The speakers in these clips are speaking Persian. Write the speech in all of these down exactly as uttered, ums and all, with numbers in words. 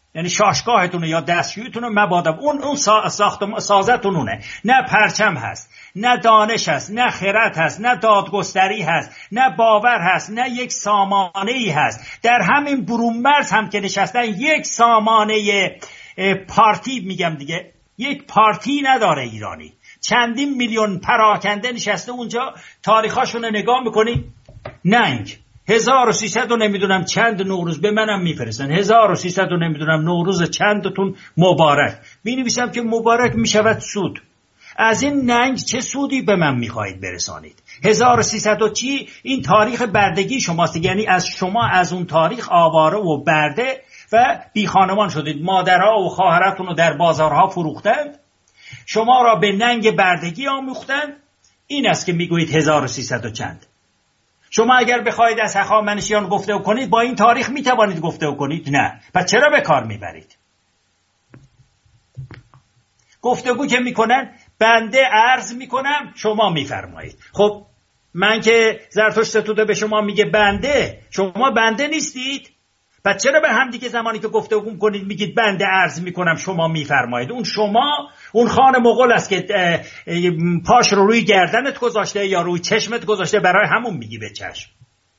یعنی شاشگاهتون یا دستشویتون مبادا اون اون ساخت سازتون اونه. نه پرچم هست، نه دانش هست، نه خرد هست، نه دادگستری هست، نه باور هست، نه یک سامانه ای هست. در همین برونمرز هم که نشستن یک سامانه پارتی، میگم دیگه، یک پارتی نداره ایرانی. چندین میلیون پراکنده نشسته اونجا، تاریخاشون رو نگاه میکنی ننگ. هزار و سیصد و نمیدونم چند نوروز به منم میفرستن، هزار و سیصد و نمیدونم نوروز چندتون مبارک. بینویسم که مبارک میشود سود. از این ننگ چه سودی به من میخواهید برسانید؟ هزار و سیصد و چی؟ این تاریخ بردگی شماست، یعنی از شما از اون تاریخ آواره و برده و بی خانمان شدید. مادرها و خواهرتون رو در بازارها فروختند، شما را به ننگ بردگی آموختند. این است که میگویید هزار و سیصد و چند. شما اگر بخواید از هخامنشیان گفتگو کنید با این تاریخ میتوانید گفتگو کنید؟ نه. پس چرا به کار میبرید؟ گفتگو که میکنن بنده عرض میکنم شما میفرمایید. خب من که زرتشت ستوده به شما میگه بنده، شما بنده نیستید؟ پس چرا به هم دیگه زمانی که گفتگو کنید میگید بنده عرض میکنم شما میفرمایید؟ اون شما اون خان مغول است که پاش رو روی گردنت گذاشته یا روی چشمت گذاشته، برای همون میگی به چشم.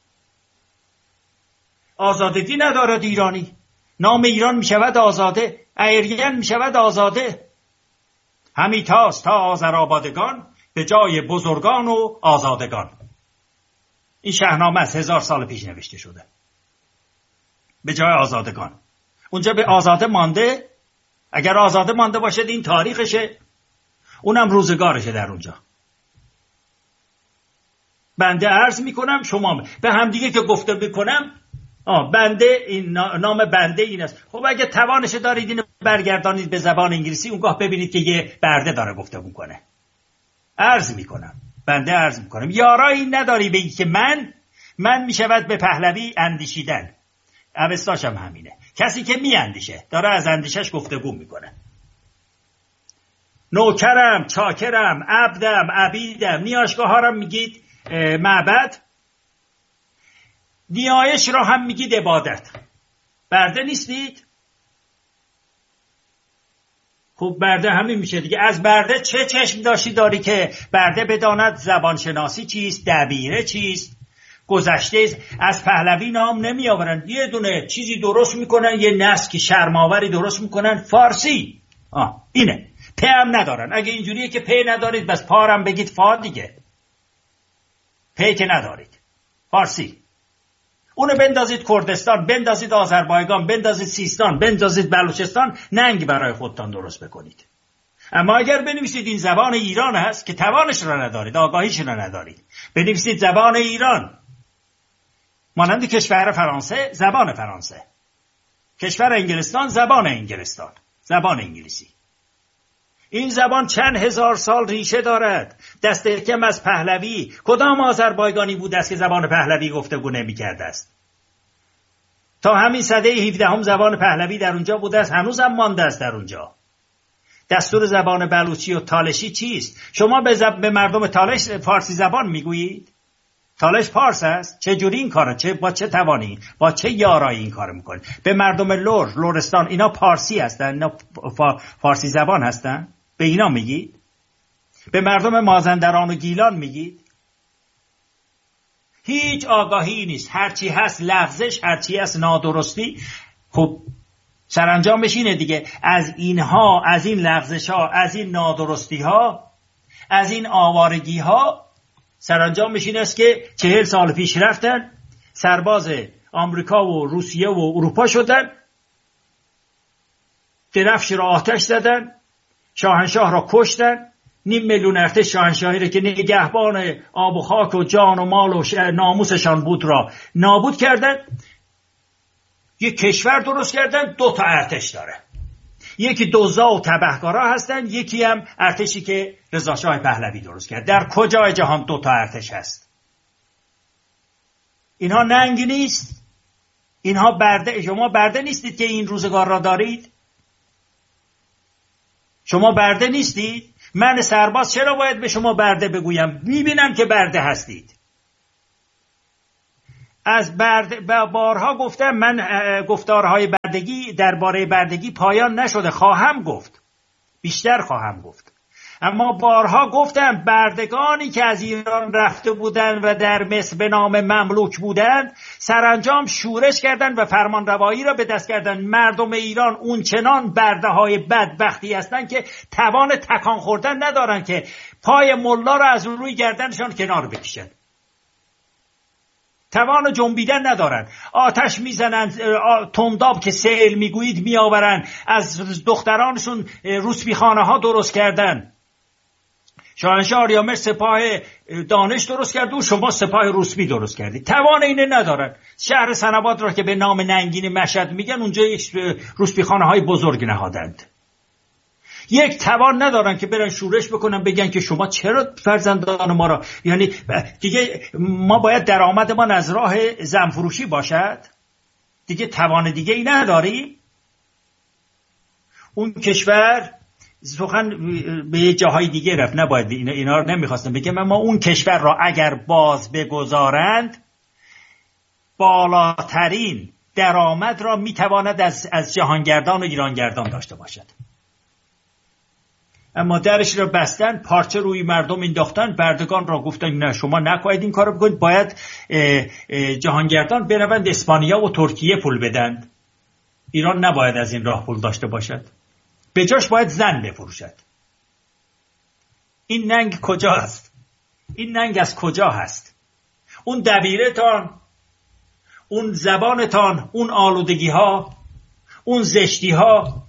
آزادگی ندارد ایرانی. نام ایران میشود آزاده، ایرین میشود آزاده. همی تاست تا آذرآبادگان، به جای بزرگان و آزادگان. این شاهنامه از هزار سال پیش نوشته شده. به جای آزادگان، اونجا به آزاده مانده. اگر آزاده مانده باشد این تاریخشه، اونم روزگارشه در اونجا. بنده عرض میکنم شما به هم دیگه که گفته بکنم آه بنده، این نام بنده این است. خب اگه توانش دارید اینو برگردانید به زبان انگلیسی، اونگاه ببینید که یه برده داره گفته میکنه. عرض میکنم، بنده عرض میکنم. یارایی نداری بگی که من من میشود به پهلوی اندیشیدن. اوستاشم همینه. کسی که میاندیشه داره از اندیشش گفتگو میکنه. نوکرم، چاکرم، عبدم، عبیدم، نیایشگاه ها رو میگید معبد، نیایش رو هم میگید عبادت. برده نیستید؟ خب برده همین میشه دیگه. از برده چه چشم داشتی داری که برده بداند زبانشناسی چیست، دبیره چیست، گذشته از پهلوی نام نمی آورن. یه دونه چیزی درست میکنن، یه نسکی شرماوری درست میکنن، فارسی. آه اینه. پ هم ندارن. اگه اینجوریه که پ ندارید بس پارم بگید فا دیگه. پ که ندارید، فارسی. اونو بندازید کردستان، بندازید آذربایجان، بندازید سیستان، بندازید بلوچستان، ننگ برای خودتان درست بکنید. اما اگر بنویسید این زبان ایران هست که توانش را ندارید، آگاهیش را ندارید، بنویسید زبان ایران، مانند کشور فرانسه زبان فرانسه، کشور انگلستان زبان انگلستان، زبان انگلیسی. این زبان چند هزار سال ریشه دارد. دست کم از پهلوی کدام آذربایجانی بود است که زبان پهلوی گفتگو نمی‌کرده است؟ تا همین سده هفدهم زبان پهلوی در اونجا بوده است، هنوزم مانده است در اونجا. دستور زبان بلوچی و تالشی چیست؟ شما به, زب... به مردم تالش فارسی زبان میگویید؟ تالش پارس است. چه جوری این کارو، چه با چه توانی، با چه یارایی این کارو میکنید؟ به مردم لور، لرستان، اینا پارسی هستن، اینا فا... فارسی زبان هستن؟ به اینا میگید؟ به مردم مازندران و گیلان میگید؟ هیچ آگاهی نیست. هرچی هست لغزش، هرچی هست نادرستی. خب سرانجامش اینه دیگه. از اینها، از این لغزش ها، از این نادرستی ها، از این آوارگی ها، سرانجامش این است که چهل سال پیش رفتن، سرباز آمریکا و روسیه و اروپا شدن، درفش را آتش زدن، شاهنشاه را کشتن، نیم میلیون ارتش شاهنشاهی را که نگهبان آب و خاک و جان و مال و ناموسشان بود را نابود کردن. یک کشور درست کردن، دو تا ارتش داره. یکی دزدا و تبهکارا هستن، یکی هم ارتشی که رضا شاه پهلوی درست کرد. در کجای جهان دو تا ارتش هست؟ اینها ننگ نیست؟ اینها برده؟ شما برده نیستید که این روزگار را دارید؟ شما برده نیستید؟ من سرباز چرا باید به شما برده بگویم؟ میبینم که برده هستید. از برد... بارها گفتم من گفتارهای بردگی درباره بردگی پایان نشده، خواهم گفت، بیشتر خواهم گفت. اما بارها گفتم بردگانی که از ایران رفته بودند و در مصر به نام مملوک بودند سرانجام شورش کردند و فرمانروایی را به دست کردند. مردم ایران اون چنان برده های بدبختی هستند که توان تکان خوردن ندارند که پای ملا را از روی گردنشان کنار بکشند. توان جنبیدن ندارن، آتش میزنن، تنداب که سیل میگویید میآورن، از دخترانشون روسبیخانه ها درست کردن. شاهنشاه آریامر سپاه دانش درست کرد و شما سپاه روسبی درست کردید. توان اینه ندارن. شهر سنواد را که به نام ننگین مشهد میگن اونجا یک روسبیخانه های بزرگ نهادند. یک توان ندارن که برن شورش بکنن بگن که شما چرا فرزندان ما را، یعنی دیگه ما باید درآمدمان از راه زنفروشی باشد، دیگه توان دیگه ای نداری. اون کشور سخن به یه جاهای دیگه رفت، نباید اینا, اینا رو نمیخواستم بگم، اما اون کشور را اگر باز بگذارند بالاترین درآمد را میتواند از, از جهانگردان و ایرانگردان داشته باشد. اما درش را بستن، پارچه روی مردم انداختن، بردگان را گفتن نه شما نباید این کارو بکنید، باید اه اه جهانگردان بروند اسپانیا و ترکیه پول بدند. ایران نباید از این راه پول داشته باشد، به جاش باید زن بفروشد. این ننگ کجا است؟ این ننگ از کجا هست؟ اون دبیرتان، اون زبانتان، اون آلودگی ها، اون زشتی ها،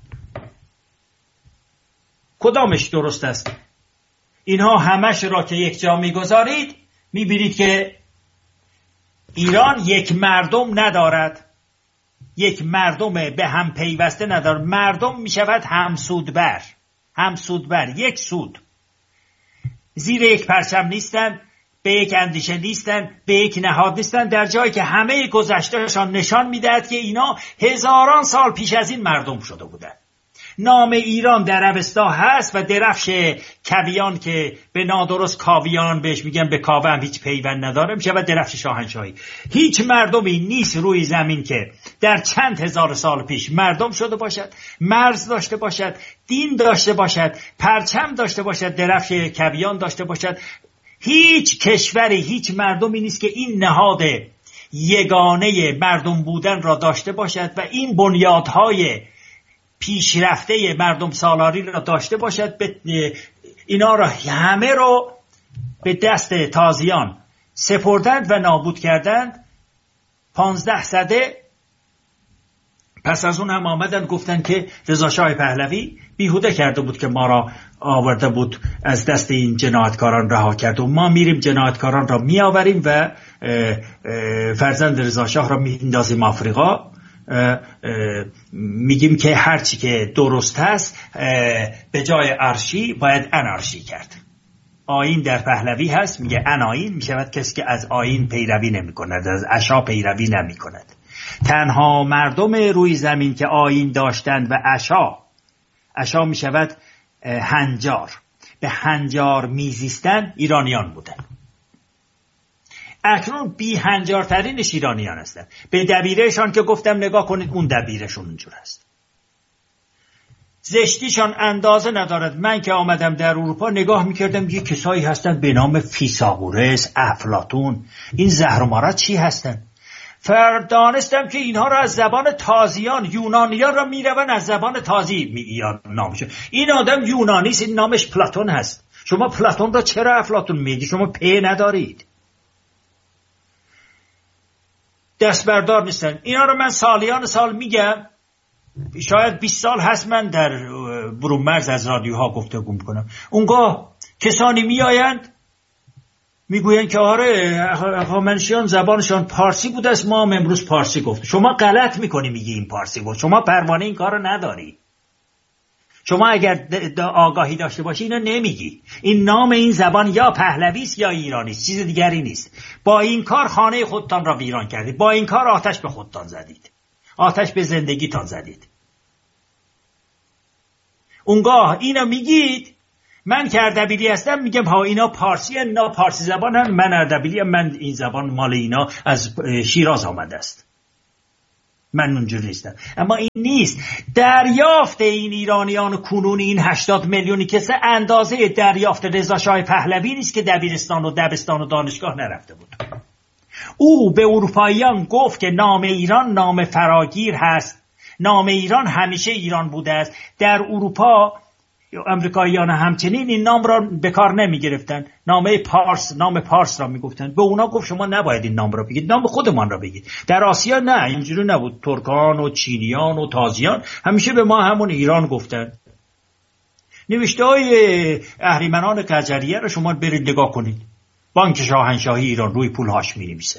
کدامش درست است؟ اینها همش را که یک جا میگذارید میبینید که ایران یک مردم ندارد، یک مردم به هم پیوسته ندارد. مردم میشود همسودبر، همسودبر، یک سود، زیر یک پرچم نیستن، به یک اندیشه نیستن، به یک نهاد نیستن، در جایی که همه گذشتهشان نشان میدهد که اینا هزاران سال پیش از این مردم شده بودند. نام ایران در اوستا هست و درفش کویان که به نادرست کاویان بهش میگن، به کاوه هم هیچ پیوند نداره، میشه و درفش شاهنشاهی. هیچ مردمی نیست روی زمین که در چند هزار سال پیش مردم شده باشد، مرز داشته باشد، دین داشته باشد، پرچم داشته باشد، درفش کویان داشته باشد. هیچ کشوری، هیچ مردمی نیست که این نهاد یگانه مردم بودن را داشته باشد و این بنیادهای پیشرفته مردم سالاری را داشته باشد. اینا را همه رو به دست تازیان سپردند و نابود کردند. پانزده سده پس از اون هم آمدن گفتن که رضا شاه پهلوی بیهوده کرده بود که ما را آورده بود از دست این جنایتکاران رها کرد و ما میریم جنایتکاران را میآوریم و فرزند رضا شاه را میندازیم آفریقا. اه اه میگیم که هرچی که درست هست به جای ارشی باید انارشی کرد. آیین در پهلوی هست، میگه اناین میشود کسی که از آیین پیروی نمی کند، از عشا پیروی نمی کند. تنها مردم روی زمین که آیین داشتند و عشا عشا میشود هنجار، به هنجار میزیستند ایرانیان بودند. اکنون بی هنجارترینش ایرانیان هستند. به دبیرشان که گفتم نگاه کنید، اون دبیرشون اونجور هست. زشتیشان اندازه ندارد. من که آمدم در اروپا نگاه میکردم یه کسایی هستن به نام فیثاغورس، افلاطون، این زهرمارا چی هستن؟ فردانستم که اینها را از زبان تازیان، یونانیان را میروند از زبان تازی میگیان نامشون. این آدم یونانیست، این نامش پلاتون هست. شما پلاتون را چرا افلاطون میگی؟ شما پی ندارید. دست بردار نیستن. اینا رو من سالیان سال میگم، شاید بیست سال هست من در برون مرز از رادیوها گفتگو میکنم. اونگاه کسانی میآیند میگویند که آره هخامنشیان زبانشان پارسی بود است، ما هم امروز پارسی گفت. شما غلط میکنی میگی این پارسی بود. شما پروانه این کارو نداری. شما اگر آگاهی داشته باشی اینو نمیگی. این نام این زبان یا پهلوی است یا ایرانی است، چیز دیگری نیست. با این کار خانه خودتان را ویران کردید. با این کار آتش به خودتان زدید. آتش به زندگیتان زدید. اونگاه اینو میگید من که اردبیلی هستم میگم ها اینا پارسی هن، اینا پارسی زبان هم، من اردبیلی هم، من این زبان مال اینا از شیراز آمده است، من اونجور نیستم. اما این نیست. دریافت این ایرانیان کنونی، این هشتاد میلیونی کسه، اندازه دریافت رضا شاه پهلوی نیست که دبیرستان و دبستان و دانشگاه نرفته بود. او به اروپاییان گفت که نام ایران نام فراگیر هست، نام ایران همیشه ایران بوده است. در اروپا امریکاییان همچنین این نام را به کار نمی گرفتن، نامه پارس، نام پارس را می گفتن. به اونا گفت شما نباید این نام را بگید، نام خودمان را بگید. در آسیا نه، اینجوری نبود. ترکان و چینیان و تازیان همیشه به ما همون ایران گفتن. نوشته های اهریمنان قجریه را شما برید نگاه کنید، بانک شاهنشاهی ایران روی پولهاش می نویسه.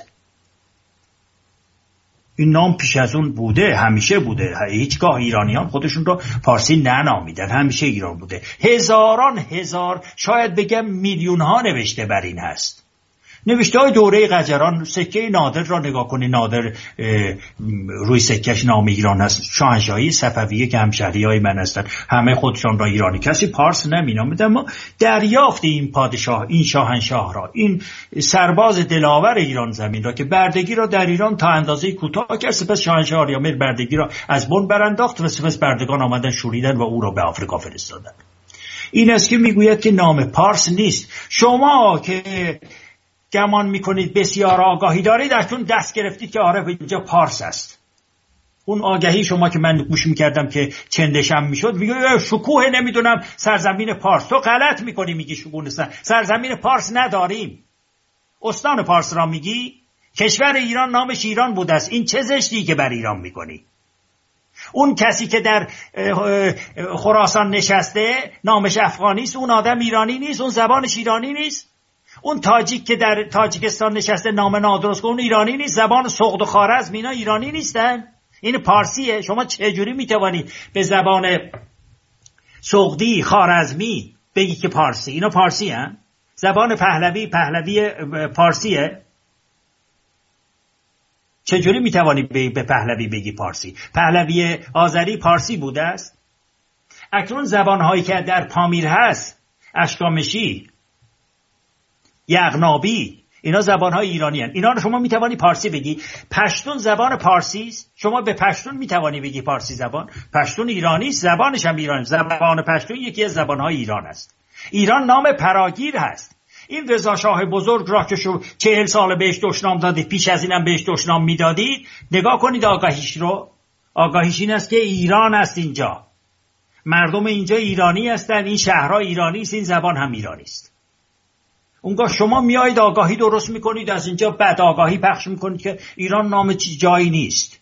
این نام پیش از اون بوده، همیشه بوده. هیچگاه ایرانیان خودشون رو فارسی ننامیدن، همیشه ایران بوده. هزاران هزار، شاید بگم میلیون ها نوشته بر این هست. نوشته های دوره قجران، سکه نادر را نگاه کنی، نادر روی سکهش نام ایران هست. شاهنشاهی صفویه که همشهری های من هستن، همه خودشان را ایرانی، کسی پارس نمی نامید. اما دریافت این پادشاه، این شاهنشاه را، این سرباز دلاور ایران زمین را که بردگی را در ایران تا اندازه کوتاه کرد، سپس شاهنشاه آریامر بردگی را از بن برانداخت و سپس بردگان آمدن شوریدن و او را به آفریقا فرستادن. این است که میگوید که نام پارس نیست. شما که گمان میکنید بسیار آگاهی دارید، درتون دست گرفتید که آره اینجا پارس است. اون آگاهی شما که من گوش میکردم که چندشم میشد، میگه شکوه نمیدونم سرزمین پارس. تو غلط میکنی میگی شکوه نیست، سرزمین پارس نداریم. استان پارس را میگی؟ کشور ایران نامش ایران بوده است. این چه زشتی که بر ایران میکنی؟ اون کسی که در خراسان نشسته نامش افغانی است، اون آدم ایرانی نیست، اون زبانش ایرانی نیست. اون تاجیک که در تاجیکستان نشسته نام نادرست، اون ایرانی نیست. زبان سغد و خوارزم اینا ایرانی نیستن، این پارسیه. شما چجوری میتوانی به زبان سغدی خوارزمی بگی که پارسی؟ اینا پارسی هن؟ زبان پهلوی پهلوی پارسیه. چجوری میتوانی به پهلوی بگی پارسی؟ پهلوی آذری پارسی بوده است. اکنون زبانهایی که در پامیر هست، اشکامشی، یغنابی، اینا زبانهای ایرانی هستند. اینا رو شما میتوانی پارسی بگی. پشتون زبان پارسی است، شما به پشتون میتوانی بگی پارسی زبان. پشتون ایرانی است، زبانش هم ایرانی. زبان پشتون یکی از زبانهای ایران است. ایران نام پراگیر هست. این رضا شاه بزرگ را که شو چهل سال بهش دشنام دادید، پیش از اینم بهش دشنام میدادید، نگاه کنید آگاهیش رو. آگاهیش این است که ایران است اینجا، مردم اینجا ایرانی هستند، این شهرها ایرانی است، این زبان هم ایرانی است. اونگاه شما میایید آگاهی درست میکنید، از اینجا بد آگاهی پخش میکنید که ایران نام چی جایی نیست.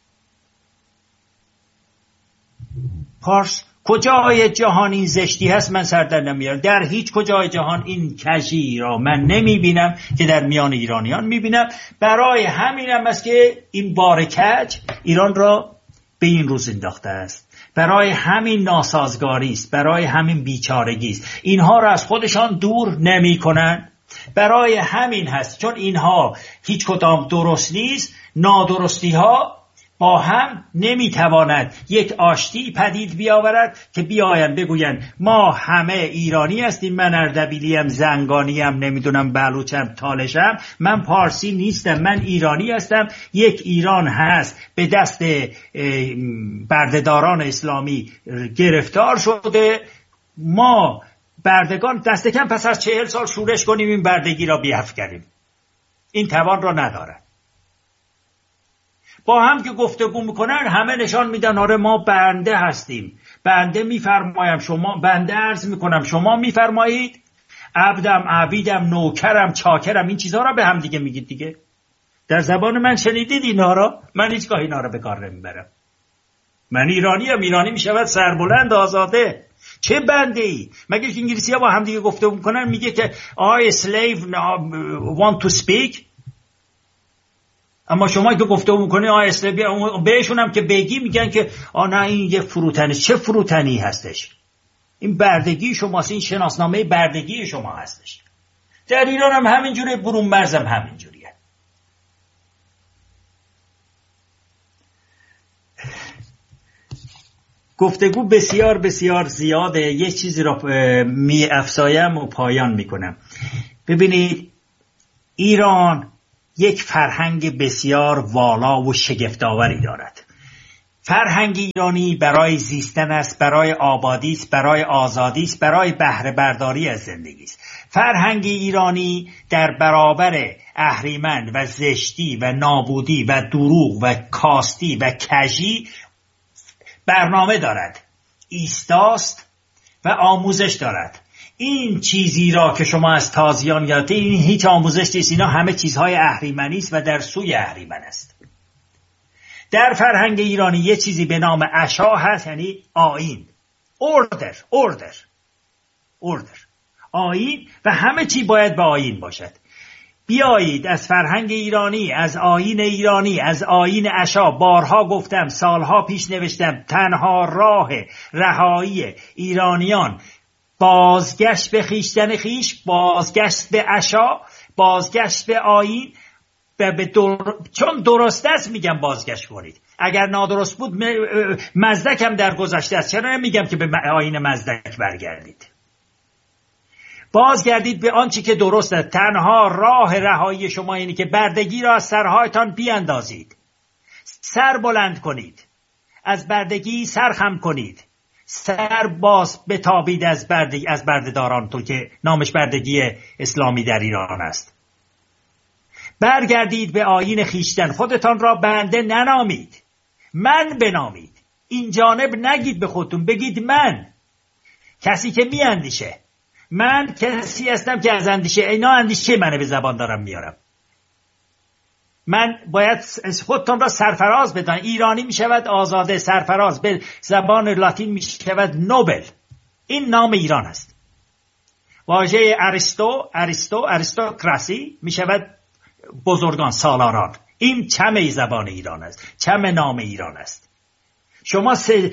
پارس کجای جهان این زشتی هست من سر در نمیارم. در هیچ کجای جهان این کژی را من نمیبینم که در میان ایرانیان میبینم. برای همینم است که این بار کج ایران را به این روز انداخته است. برای همین ناسازگاری است، برای همین بیچارگی است. اینها را از خودشان دور نمی کنن. برای همین هست، چون اینها هیچ کدام درست نیست، نادرستی ها با هم نمیتواند یک آشتی پدید بیاورد که بیاین بگوین ما همه ایرانی هستیم، من اردبیلیم، زنگانیم، نمیدونم بلوچم، تالشم، من پارسی نیستم، من ایرانی هستم. یک ایران هست به دست بردهداران اسلامی گرفتار شده. ما بردگان دست کم پس از چهل سال شورش کنیم این بردگی را بیافکنیم. این توان را ندارد. با هم که گفتگو میکنن همه نشان میدن آره ما بنده هستیم، بنده میفرمایم، شما بنده عرض میکنم، شما میفرمایید، عبدم، عبیدم، نوکرم، چاکرم، این چیزها را به هم دیگه میگید دیگه. در زبان من شنیدید اینا را؟ من هیچگاه اینا را به کار نمیبرم. من ایرانی ام، ایرانی میشود سربلند آزاده. چه بنده ای؟ مگه انگلیسی ها با هم دیگه گفتگو میکنن میگه که I slave want to speak، اما شما که گفتگو میکنی آ اسلبی بهشون هم که بگی میگن که آ نه این یه فروتنی. چه فروتنی هستش؟ این بردگی شماست، این شناسنامه بردگی شما هستش. در ایران هم همینجوره، برون مرز هم همینجوریه. گفتگو بسیار بسیار زیاده، یه چیزی را می افزایم و پایان می کنم. ببینید ایران یک فرهنگ بسیار والا و شگفت‌آوری دارد. فرهنگ ایرانی برای زیستن است، برای آبادی است، برای آزادی است، برای بهره برداری از زندگی است. فرهنگ ایرانی در برابر اهریمن و زشتی و نابودی و دروغ و کاستی و کژی برنامه دارد، ایستاست و آموزش دارد. این چیزی را که شما از تازیان یادید، این هیچ آموزش نیست، اینا همه چیزهای اهریمنی است و در سوی اهریمن است. در فرهنگ ایرانی یه چیزی به نام عشا هست، یعنی آیین، اوردر اوردر اوردر آیین، و همه چی باید به آیین باشد. بیایید از فرهنگ ایرانی، از آیین ایرانی، از آیین عشا، بارها گفتم، سالها پیش نوشتم، تنها راه رهایی ایرانیان بازگشت به خویشتن خویش، بازگشت به عشا، بازگشت به آیین، به در... چون درست است میگم بازگشت کنید. اگر نادرست بود مزدک هم در گذشته است، چرا نمیگم که به آیین مزدک برگردید؟ بازگردید به آنچه که درست است. تنها راه رهایی شما اینه که بردگی را از سرهایتان بیاندازید، سر بلند کنید، از بردگی سر خم کنید، سر باز بتابید از بردگی، از بردهداران تو که نامش بردگی اسلامی در ایران است. برگردید به آیین خیشتن، خودتان را بنده ننامید، من بنامید. این جانب نگید به خودتون، بگید من، کسی که می اندیشه. من کسی هستم که از اندیشه، اینا اندیشه منه به زبان دارم میارم. من باید خودتان را سرفراز بدانید. ایرانی می شود آزاده، سرفراز، به زبان لاتین می شود نوبل. این نام ایران است. واژه اریستو اریستو اریستوکراسی می شود بزرگان، سالاران. این چم زبان ایران است، چم نام ایران است. شما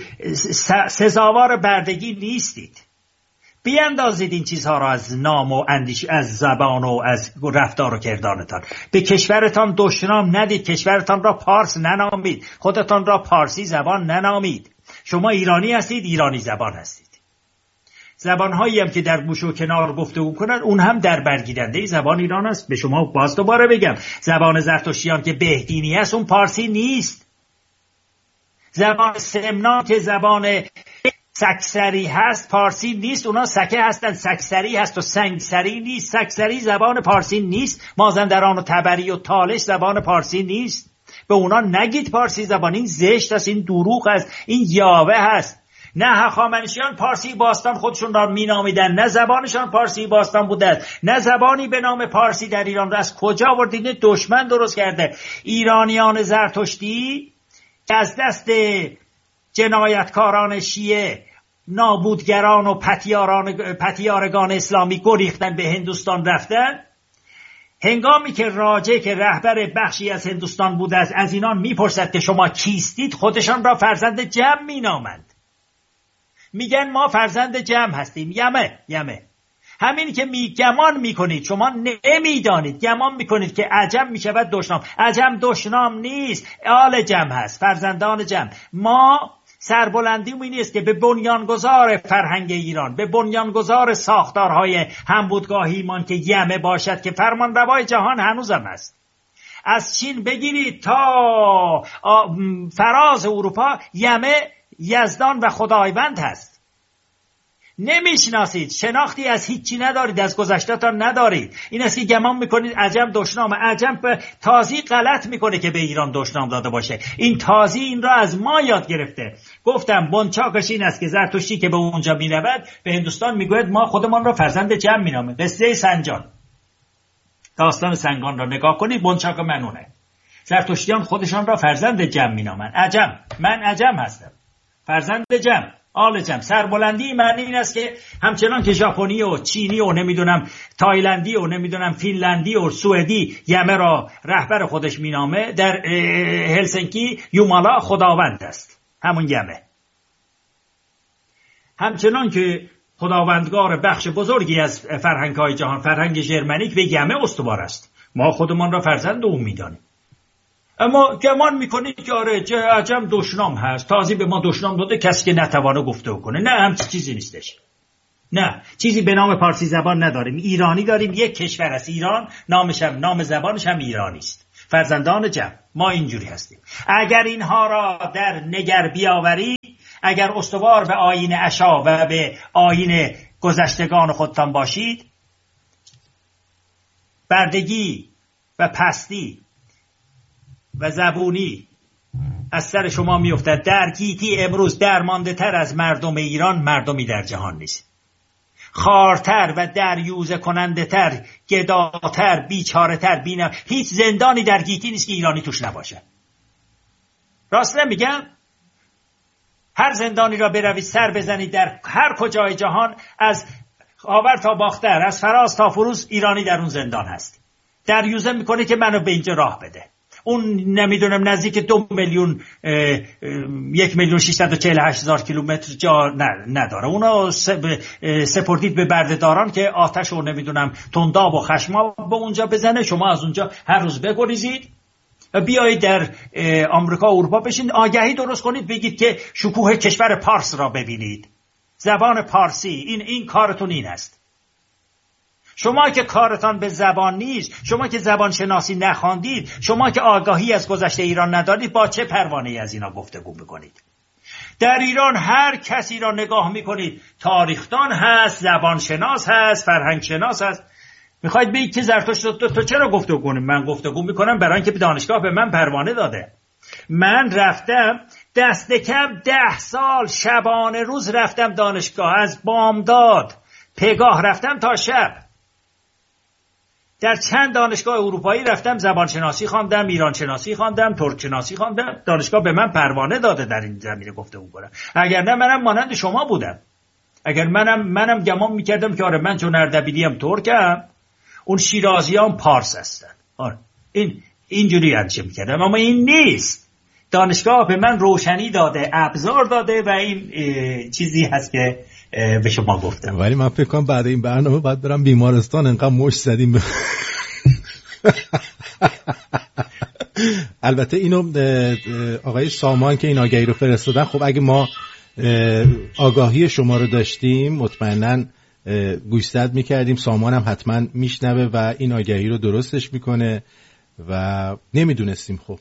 سزاوار بردگی نیستید. بیاندازید این چیزها را از نام و اندیش، از زبان و از رفتار و کردارتان. به کشورتان دشنام ندید، کشورتان را پارس ننامید، خودتان را پارسی زبان ننامید. شما ایرانی هستید، ایرانی زبان هستید. زبانهایی هم که در گوش و کنار گفتگو کنند، اون هم در برگیرنده زبان ایران است. به شما باز دوباره بگم، زبان زرتشتیان که بهدینی است، اون پارسی نیست. زبان سمنان که زبان سکسری هست، پارسی نیست. اونا سکه هستن، سکسری هست و سنگسری نیست. سکسری زبان پارسی نیست. مازندران و تبری و تالش زبان پارسی نیست. به اونا نگید پارسی زبان. این زشت است، این دروغ است، این یاوه هست. نه هخامنشیان پارسی باستان خودشون را مینامیدن، نه زبانشان پارسی باستان بوده، نه زبانی به نام پارسی در ایران را از کجا آوردید؟ دشمن درست کرده. ایرانیان زرتشتی که از دست جنایتکاران شیعه، نابودگران و پتیاران پتیارگان اسلامی گریختن به هندوستان رفتن. هنگامی که راجع که رهبر بخشی از هندوستان بوده است از اینان میپرسد که شما کیستید، خودشان را فرزند جم مینامند. میگن ما فرزند جم هستیم. یمه یمه همینی که می گمان میکنید، شما نمیدانید، گمان میکنید که عجم میشود دشنام. عجم دشنام نیست، آل جم هست، فرزندان جم. ما سربلندی این است که به بنیانگذار فرهنگ ایران، به بنیانگذار ساختارهای همبودگاهیمان که یمه باشد، که فرمانروای جهان هنوزم است. از چین بگیرید تا فراز اروپا، یمه یزدان و خدایوند هست. نمیشناسید، شناختی از هیچی ندارید، از گذشته‌تان ندارید. این است که گمان میکنید عجم دشنام. عجم تازی غلط میکنه که به ایران دشنام داده باشه. این تازی این را از ما یاد گرفته. گفتم بنچاکش این است که زرتشتی که به اونجا میرود به هندوستان میگوید ما خودمان را فرزند جم مینامیم. قصه سنجان، داستان سنگان را نگاه کنید، بنچاک منونه. زرتشتیان خودشان را فرزند جم مینامند. عجم، من عجم هستم، فرزند جم، آل جم. سربلندی معنی این است که همچنان که ژاپنی و چینی و نمیدونم تایلندی و نمیدونم فینلندی و سوئدی یمه را رهبر خودش مینامه، در هلسینکی یومالا خداوند است، همون یمه. همچنان که خداوندگار بخش بزرگی از فرهنگ‌های جهان، فرهنگ ژرمنیک، به یمه استوار است. ما خودمان را فرزند او میدانیم. اما گمان میکنید که آره عجم دشنام هست، تازی به ما دشنام داده، کسی که نتوانه گفته کنه. نه، همچی چیزی نیستش. نه، چیزی به نام پارسی زبان نداریم. ایرانی داریم، یک کشور است ایران، نامش هم نام زبانش هم ایرانی است. فرزندان جمع ما اینجوری هستیم. اگر اینها را در نگر بیاوری، اگر استوار به آیین عشا و به آیین گذشتگان خودتان باشید، بردگی و پستی و زبونی از سر شما میافتد. در گیتی امروز درمانده تر از مردم ایران مردمی در جهان نیست. خارتر و دریوزه کننده تر، گداتر، بیچاره تر، بینم هیچ زندانی در گیتی نیست که ایرانی توش نباشه. راست نمیگم؟ هر زندانی را بروید سر بزنید در هر کجای جهان، از خاور تا باختر، از فراز تا فروز، ایرانی در اون زندان هست. دریوزه میکنه که منو به اینجا راه بده. اون نمیدونم نزدیک دو میلیون یک میلیون ششصد و چهل و هشت هزار کیلومتر جا نداره. اونا سپردید به بردهداران که آتش رو نمیدونم تنداب و خشماب به اونجا بزنه. شما از اونجا هر روز بگریزید، بیایید در آمریکا و اروپا بشین، آگهی درست کنید، بگید که شکوه کشور پارس را ببینید، زبان پارسی، این این کارتون این است. شما که کارتان به زبان نیست، شما که زبان شناسی نخواندید، شما که آگاهی از گذشته ایران ندارید، با چه پروانه‌ای از اینا گفتگو میکنید؟ در ایران هر کسی را نگاه میکنید، تاریخدان هست، زبان شناس هست، فرهنگ شناس هست. میخواید بگید که زرتشت تو, تو چرا گفتگو کنیم؟ من گفتگو میکنم برای اینکه دانشگاه به من پروانه داده. من رفتم دست کم ده سال شبانه روز رفتم دانشگاه، از بامداد پگاه رفتم تا شب. در چند دانشگاه اروپایی رفتم، زبان شناسی خواندم، ایران شناسی خواندم، ترک شناسی خواندم. دانشگاه به من پروانه داده در این زمینه گفتگو کنم. اگر نه منم مانند شما بودم. اگر منم منم گمان میکردم که آره من چون اردبیلیم ترکم، اون شیرازیان پارس هستن. آره این اینجوری اندیشه میکردم، اما این نیست. دانشگاه به من روشنی داده، ابزار داده و این چیزی هست که به شما گفتم. ولی من فکر کنم بعد این برنامه باید برم بیمارستان، انقدر مشت زدیم. البته اینو آقای سامان که این آگهی رو فرستادن، خب اگه ما آگاهی شما رو داشتیم مطمئناً گوشزد میکردیم. سامان هم حتما میشنوه و این آگهی رو درستش میکنه و نمیدونستیم. خب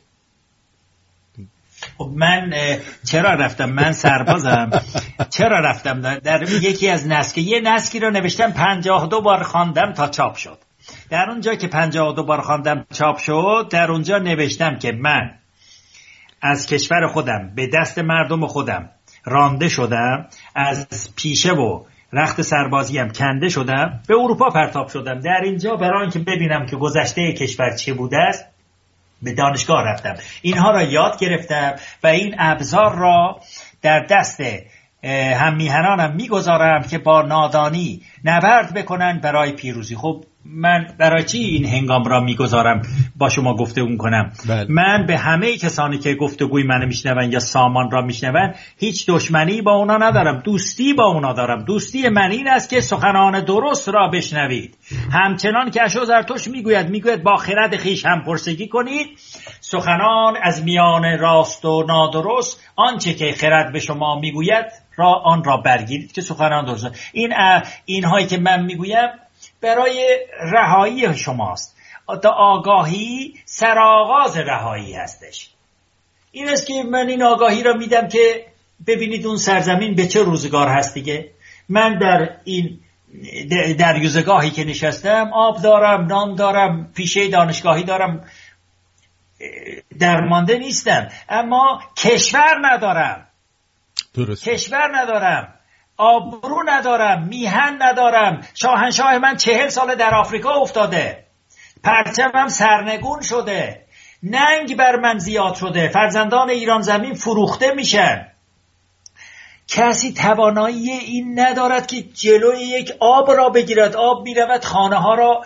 خب من چرا رفتم؟ من سربازم. چرا رفتم؟ در یکی از نسک یه نسکی رو نوشتم پنجاه و دو بار خواندم تا چاپ شد. در اونجا که پنجاه و دو بار خواندم چاپ شد، در اونجا نوشتم که من از کشور خودم به دست مردم خودم رانده شدم، از پیشه و رخت سربازی هم کنده شدم، به اروپا پرتاب شدم. در اینجا برای اینکه ببینم که گذشته کشور چه بوده است به دانشگاه رفتم، اینها را یاد گرفتم و این ابزار را در دست هم میهنانم میگذارم که با نادانی نبرد بکنن برای پیروزی. خب من برای چی این هنگام را میگذارم با شما گفتگو کنم؟ بله. من به همه کسانی که گفتگوی منو میشنون یا سامان را میشنون هیچ دشمنی با اونا ندارم، دوستی با اونا دارم. دوستی من این است که سخنان درست را بشنوید، همچنان که اشو زرتشت میگوید میگوید با خرد خیش هم پرسگی کنید، سخنان از میان راست و نادرست، آنچه که خرد به شما میگوید را آن را برگیرید که سخنان درست. این اینهایی که من میگویم برای رهایی شماست. تا آگاهی سرآغاز رهایی هستش. این است که من این آگاهی را میدم که ببینید اون سرزمین به چه روزگار هست دیگه. من در این در یوزگاهی که نشستم آب دارم، نان دارم، پیشه دانشگاهی دارم، درمانده نیستم، اما کشور ندارم. درست. کشور ندارم، آبرو ندارم، میهن ندارم. شاهنشاه من چهل سال در آفریقا افتاده، پرچمم سرنگون شده، ننگ بر من زیاد شده، فرزندان ایران زمین فروخته میشن. کسی توانایی این ندارد که جلوی یک آب را بگیرد. آب میرود خانه ها را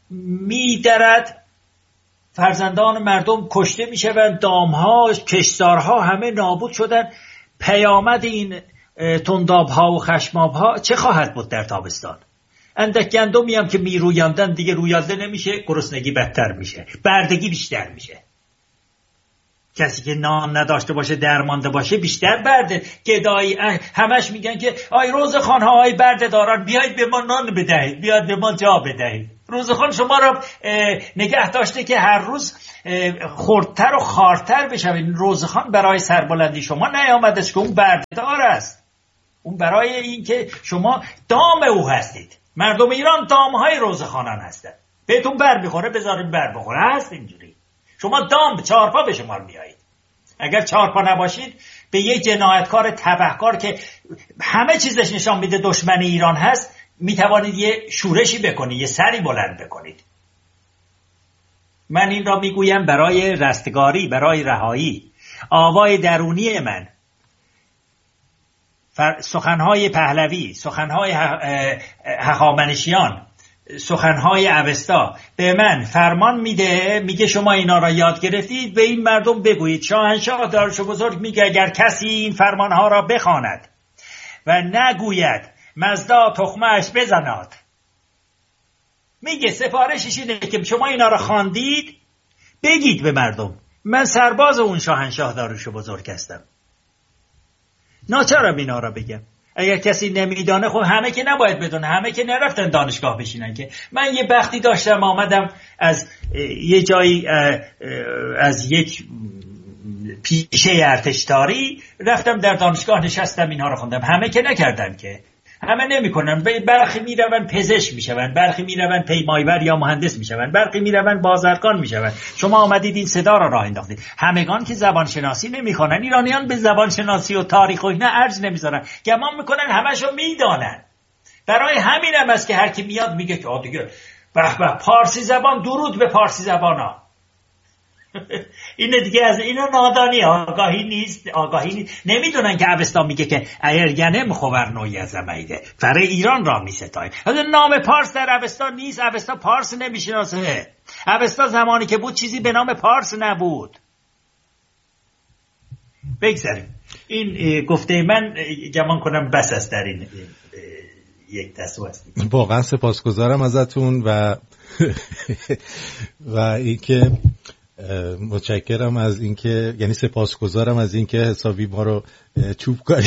میدرد، فرزندان مردم کشته میشوند، دامها، کشتارها همه نابود شدن. پیامد این تنداب ها و خشماب ها چه خواهد بود در تابستان؟ اندک گندمی هم که می رویاندن دیگه رویانده نمیشه، گرسنگی بدتر میشه، بردگی بیشتر میشه. کسی که نان نداشته باشه درمانده باشه بیشتر برده. گدایی همش میگن که آی روزخوان ها، آی برده داران، بیایید به ما نان بدهید، بیاید به ما جا بدهید. روزخوان شما را نگه داشته که هر روز خردتر و خارتر بشوید. روزخوان برای سربلندی شما نیامده که اون برده دار است، اون برای این که شما دام او هستید. مردم ایران دامهای روزخوانان هستند. بهتون بر میخوره بذارید بر بخوره، هست اینجوری. شما دام چهارپا به شما میایید. اگر چهارپا نباشید به یه جنایتکار تبهکار که همه چیزش نشان میده دشمن ایران هست میتوانید یه شورشی بکنید، یه سری بلند بکنید. من این را میگویم برای رستگاری، برای رهایی. آوای درونی من، سخنهای پهلوی، سخنهای هخامنشیان، سخنهای اوستا به من فرمان میده، میگه شما اینا را یاد گرفتید، به این مردم بگویید. شاهنشاه دارش بزرگ میگه اگر کسی این فرمانها را بخواند و نگوید مزدا تخمه‌اش بزناد، میگه سفارشش اینه که شما اینا را خواندید، بگید به مردم من سرباز اون شاهنشاه دارش بزرگ هستم. ناچارم اینا را بگم. اگر کسی نمیدانه، خب همه که نباید بدونه، همه که نرفتن دانشگاه بشینن که. من یه بختی داشتم آمدم از یه جایی از یک پیشه ارتشداری رفتم در دانشگاه نشستم اینها رو خوندم. همه که نکردن که، همه نمیکنن. برخی میروند پزشک میشوند، برخی میروند پیمایور یا مهندس میشوند، برخی میروند بازرگان میشوند. شما آمدید این صدا را راه انداختید. همگان که زبان شناسی نمیخوانن. ایرانیان به زبان شناسی و تاریخ و اینا ارج نمیذارن، گمان میکنن همشو میدانن. برای همین هم است که هر کی میاد میگه که آ دیگه به به پارسی زبان، درود به پارسی زبانا. اینه دیگه، از اینو نادانی، آگاهی نیست، آگاهی نیست. نمیدونن که اوستا میگه که ایرگنم خبرنوی از زمیده فر ایران را میستای. نام پارس در اوستا نیست، اوستا پارس نمیشناسه. اوستا زمانی که بود چیزی به نام پارس نبود. بگذاریم این گفته من، گمان کنم بس است در این یک تسو هستیم. واقعا سپاسگزارم ازتون و و اینکه متشکرم از اینکه، یعنی سپاسگزارم از اینکه حسابی ما رو چوب کاری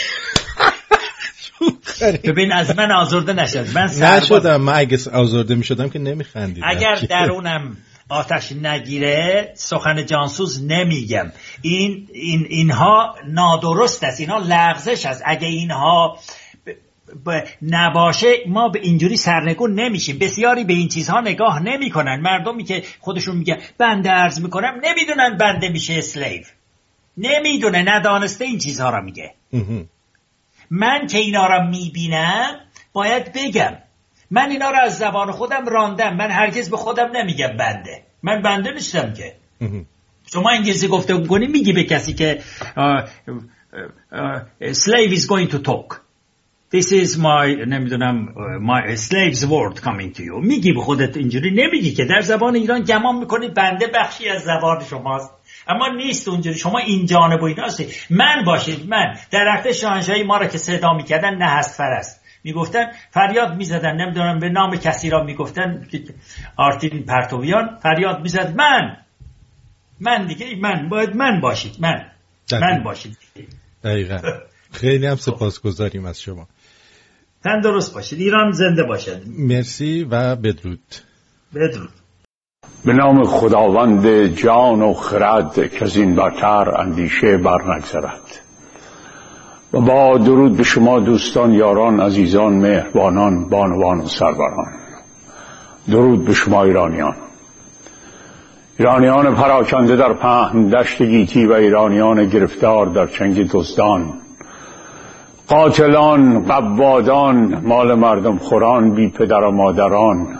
ببین از من آزرده نشد. من نشدم. من اگه آزرده می شدم که نمی خندیدم. اگر درونم آتش نگیره سخن جانسوز نمیگم. این این اینها نادرست است، اینها لغزش است. اگه اینها ب... نباشه ما به اینجوری سرنگون نمیشیم. بسیاری به این چیزها نگاه نمیکنن. مردمی که خودشون میگن بنده عرض میکنم، نمیدونن بنده میشه اسلیو، نمیدونه، ندانسته این چیزها را میگه. من که اینا را میبینم باید بگم. من اینا را از زبان خودم راندم. من هرگز به خودم نمیگم بنده. من بنده نیستم که. شما انگلیسی گفته کنی میگی به کسی که uh, uh, uh, slave is going to talk. This is my نمیدونم my slave's word coming to you. میگی به خودت اینجوری، نمیگی که. در زبان ایران گمان میکنی بنده بخشی از زبان شماست، اما نیست اونجوری. شما این جانب و این هستی. من باشید، من در ارتش شاهنشاهی ما را که صدا میکردن نه هست فرست میگفتن، فریاد میزدن، نمیدونم به نام کسی را میگفتن، آرتین پرتویان فریاد میزد من من دیگه من باید من باشید، من دقیقا. من باشید. دقیقاً. خیلی هم سپاسگزاریم از شما. تندرست باشید. ایران زنده باشد. مرسی و بدرود. بدرود. به نام خداوند جان و خرد که از این برتر اندیشه بر نگذرد. و با درود به شما دوستان، یاران، عزیزان، مهربانان، بانوان و سروران. درود به شما ایرانیان، ایرانیان پراکنده در پهن دشت گیتی و ایرانیان گرفتار در چنگ دزدان، قاتلان، قوادان، مال مردم خوران، بی پدر و مادران،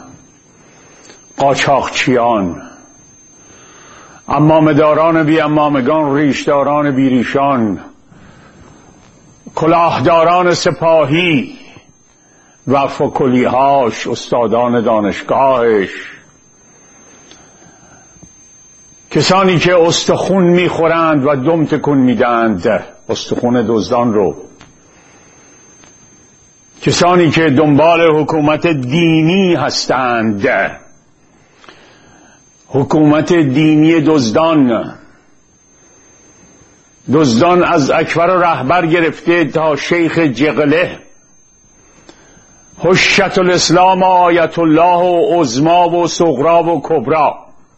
قاچاقچیان، امامداران بی امامگان، ریشداران بی ریشان، کلاهداران سپاهی، وقف و کلیهاش، استادان دانشگاهش، کسانی که استخون میخورند و دم تکون میدند، استخون دزدان رو، کسانی که دنبال حکومت دینی هستند، حکومت دینی دزدان، دزدان از اکبر و رهبر گرفته تا شیخ جغله، حشت الاسلام و آیت الله و عظما و صغرا و کبرا.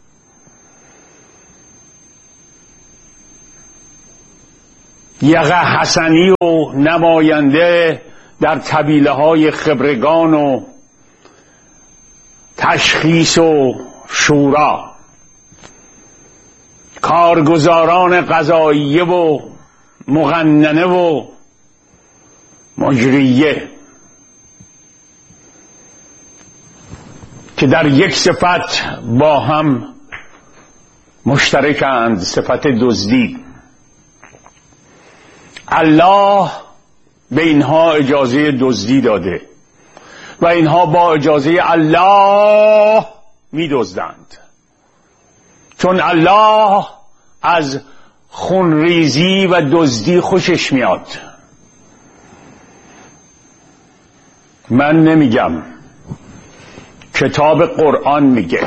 یقه حسنی و نماینده در طبیله های خبرگان و تشخیص و شورا، کارگزاران قضاییه و مقننه و مجریه که در یک صفت با هم مشترکند، صفت دزدی. الله به اینها اجازه دزدی داده و اینها با اجازه الله می دزدند، چون الله از خونریزی و دزدی خوشش میاد. من نمیگم، کتاب قرآن میگه،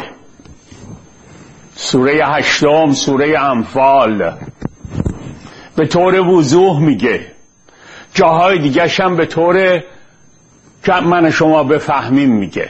سوره هشتم سوره انفال به طور وضوح میگه، جاهای دیگه هم به طور که من شما بفهمیم میگه.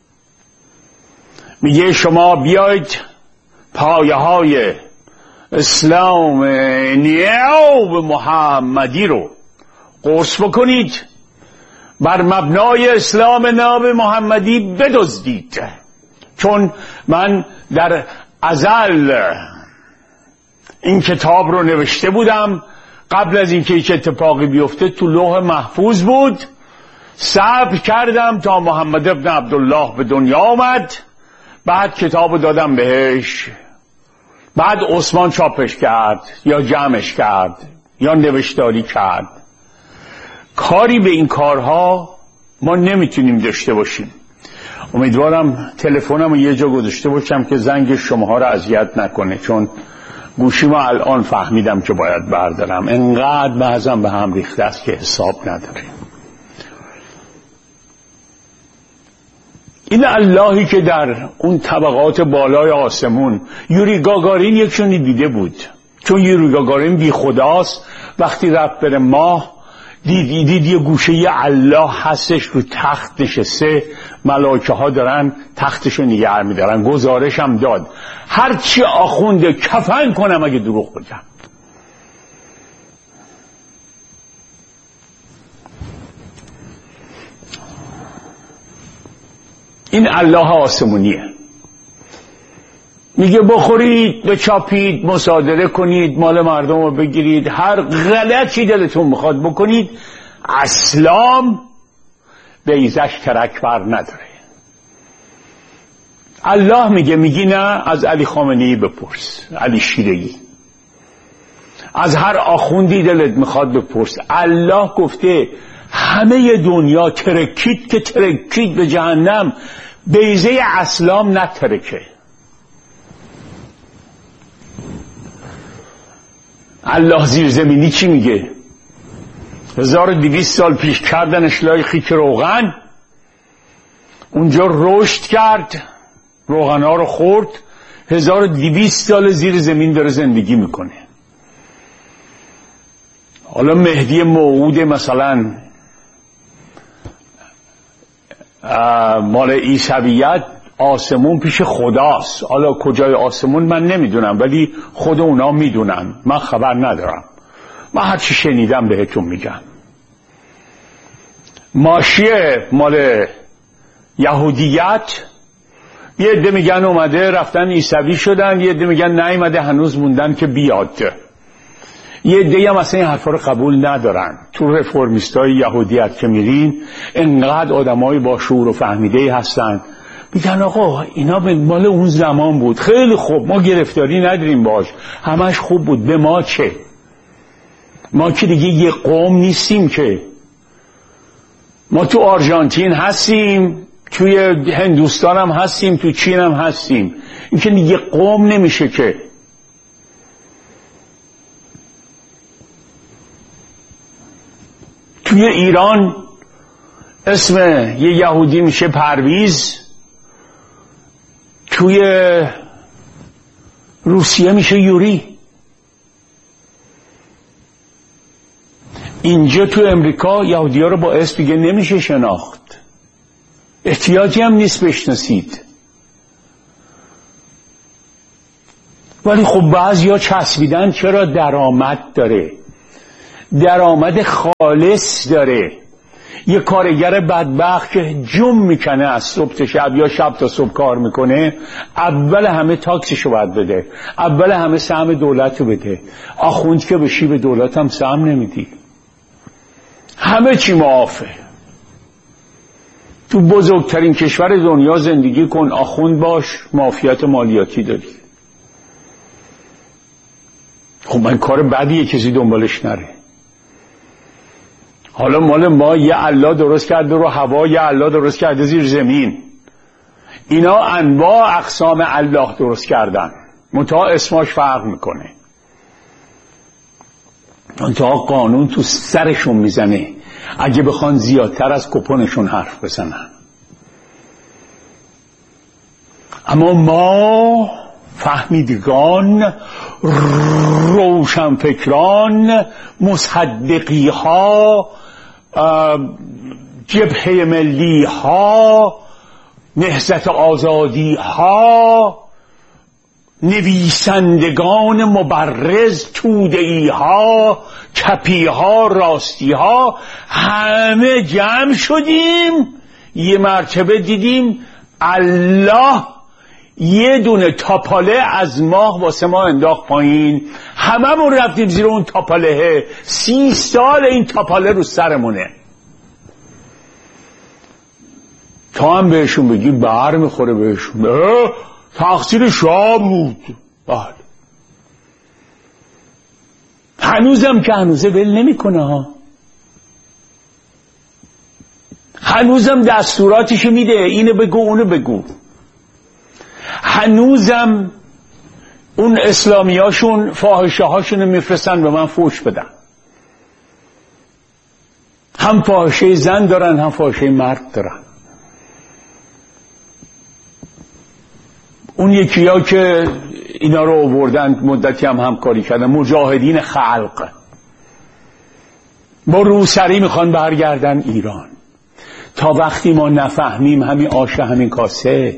میگه شما بیاید پایه های اسلام نیو محمدی رو قرص بکنید، بر مبنای اسلام ناب محمدی بدزدید، چون من در ازل این کتاب رو نوشته بودم، قبل از اینکه هیچ اتفاقی بیفته تو لوح محفوظ بود، صبر کردم تا محمد ابن عبدالله به دنیا آمد، بعد کتاب دادم بهش، بعد عثمان چاپش کرد یا جمعش کرد یا نوشتاری کرد. کاری به این کارها ما نمیتونیم داشته باشیم. امیدوارم تلفنم رو یه جا گذاشته باشم که زنگ شماها رو اذیت نکنه، چون گوشی ما الان فهمیدم که باید بردارم، انقدر بعضم به هم ریخته است که حساب نداره. این اللهی که در اون طبقات بالای آسمون، یوری گاگارین یکشونی دیده بود، چون یوری گاگارین بی خداست، وقتی رفت بره ماه دید دید یه گوشه یه الله هستش رو تخت نشسته، ملائکه ها دارن تختشو نگه میدارن. گزارش هم داد هرچی آخونده کفن کنم اگه دروغ بگم. این الله آسمونیه. میگه بخورید، بچاپید، مصادره کنید، مال مردم رو بگیرید، هر غلطی دلتون میخواد بکنید، اسلام بیزش ترک بر نداره. الله میگه، میگی نه، از علی خامنه‌ای بپرس، علی شیره‌ای، از هر آخوندی دلت میخواد بپرس. الله گفته همه دنیا ترکید که ترکید به جهنم، بیزه اسلام نترکه. الله زیرزمینی چی میگه؟ هزار و دویست سال پیش کردن اشلای خیک روغن، اونجا رشد کرد، روغن ها رو خورد، هزار و دویست سال زیر زمین داره زندگی میکنه. حالا مهدی موعود مثلا مال عیسویت آسمون پیش خداست، حالا کجای آسمون من نمیدونم، ولی خود اونا میدونن، من خبر ندارم، من هرچی شنیدم بهتون میگم. ماشیه مال یهودیت، یه عده میگن اومده رفتن عیسوی شدن، یه عده میگن نیومده هنوز موندن که بیاد، یه عده هم اصلا این حرفا رو قبول ندارن. تو رفرمیستای یهودیت که میرین انقدر آدمای با شعور و فهمیده هستن، میگن آقا اینا مال اون زمان بود، خیلی خوب، ما گرفتاری نداریم باش، همش خوب بود، به ما چه؟ ما که دیگه یه قوم نیستیم که، ما تو آرژانتین هستیم، توی هندوستان هم هستیم، تو چین هم هستیم، این که دیگه قوم نمیشه که. توی ایران اسم یه یهودی میشه پرویز، توی روسیه میشه یوری. اینجا تو امریکا یهودی‌ها رو با اسم دیگه نمیشه شناخت، احتیاجی هم نیست بشناسید. ولی خب بعضیا چسبیدن. چرا؟ درآمد داره، درآمد خالص داره. یه کارگر بدبخت که جم میکنه از صبح تا شب یا شب تا صبح کار میکنه، اول همه تاکسیشو باید بده، اول همه سهم دولتو بده. آخوند که بشی به دولت هم سهم نمیدی، همه چی معافه. تو بزرگترین کشور دنیا زندگی کن، آخوند باش، معافیت مالیاتی داری. خب من کار بدیه کسی دنبالش نره. حالا مال ما یه الله درست کرده رو هوا، یه الله درست کرده زیر زمین. اینا انواع اقسام الله درست کردن، منتها اسماش فرق میکنه. منتها قانون تو سرشون میزنه اگه بخوان زیادتر از کپونشون حرف بزنن. اما ما فهمیدگان، روشنفکران، مصدقی ها، جبهه ملی ها، نهضت آزادی ها، نویسندگان مبرز، توده‌ای ها، کپی ها، راستی ها، همه جمع شدیم. یه مرتبه دیدیم الله یه دونه تاپاله از ماه واسه ما انداخت پایین، هممون رفتیم زیر اون تاپاله. سی سال این تاپاله رو سرمونه. تا هم بهشون بگی بر میخوره بهشون، تقصیر شام بود. بله هنوزم که هنوزه ول نمیکنه ها، هنوزم دستوراتشو میده، اینو بگو اونو بگو. هنوزم اون اسلامیاشون فاحشه هاشونو میفرستن به من فوش بدن. هم فاحشه زن دارن هم فاحشه مرد دارن. اون یکی ها که اینا رو آوردن مدتی هم همکاری کردن، مجاهدین خلق، با روسری میخوان برگردن ایران. تا وقتی ما نفهمیم همین آش همین کاسه،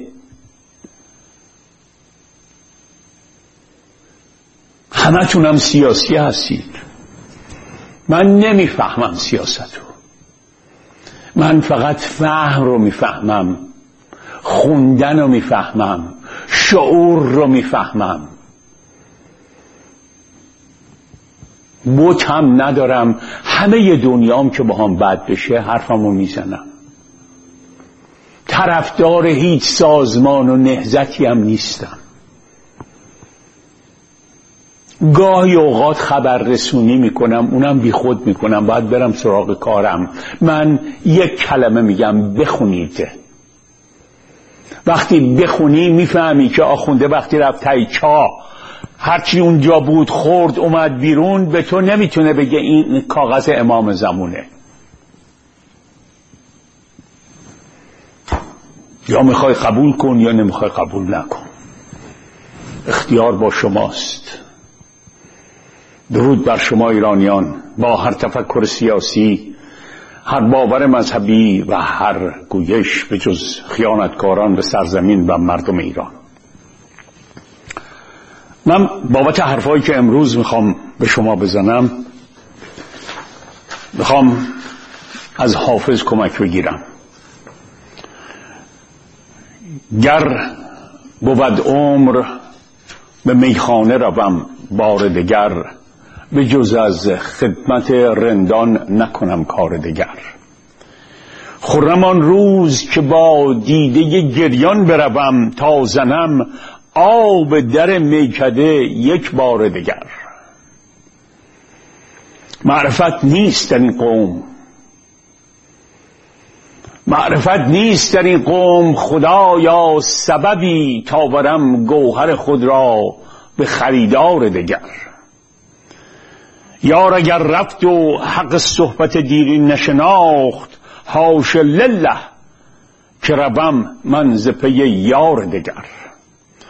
همه تونم سیاسی هستید. من نمیفهمم سیاستو، من فقط فهم رو میفهمم، خوندن رو میفهمم، شعور رو میفهمم. بوت هم ندارم، همه دنیام که با هم بد بشه حرفمو میزنم. طرفدار هیچ سازمان و نهضتی هم نیستم. گاهی اوقات خبررسونی میکنم، اونم بی خود میکنم، باید برم سراغ کارم. من یک کلمه میگم بخونید. وقتی بخونی میفهمی که آخونده وقتی رفت تای چا هرچی اونجا بود خورد اومد بیرون، به تو نمیتونه بگه این کاغذ امام زمونه. یا میخوای قبول کن یا نمیخوای قبول نکن، اختیار با شماست. درود بر شما ایرانیان، با هر تفکر سیاسی، هر باور مذهبی و هر گویش به جز خیانتکاران به سرزمین و مردم ایران. من بابت حرفایی که امروز میخوام به شما بزنم میخوام از حافظ کمک بگیرم. گر بود عمر به میخانه روم بار دگر، به جز از خدمت رندان نکنم کار دگر. خرم آن روز که با دیده گریان بروم، تا زنم آب در میکده یک بار دگر. معرفت نیست در این قوم، معرفت نیست در این قوم، خدایا سببی تا برم گوهر خود را به خریدار دگر. یار اگر رفت و حق صحبت دیرین نشناخت، حاش لله که روم من ز پی یار دگر.